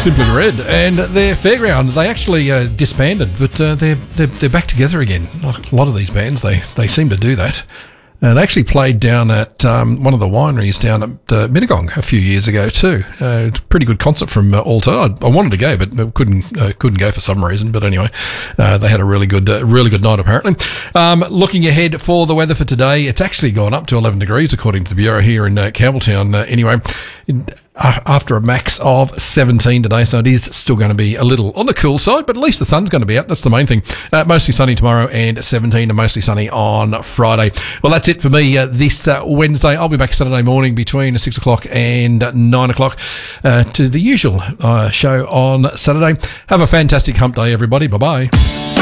Simply Red, and their fairground, they actually disbanded, but they're back together again. Like a lot of these bands, they seem to do that. They actually played down at one of the wineries down at Mittagong a few years ago too. Pretty good concert from Alto. I wanted to go, but couldn't go for some reason. But anyway, they had a really good night apparently. Looking ahead for the weather for today, it's actually gone up to 11 degrees according to the Bureau here in Campbelltown. Anyway, after a max of 17 today, so it is still going to be a little on the cool side, but at least the sun's going to be out. That's the main thing. Mostly sunny tomorrow and 17 and mostly sunny on Friday. Well, that's it for me this Wednesday. I'll be back Saturday morning between 6 o'clock and 9 o'clock to the usual show on Saturday. Have a fantastic hump day, everybody. Bye-bye.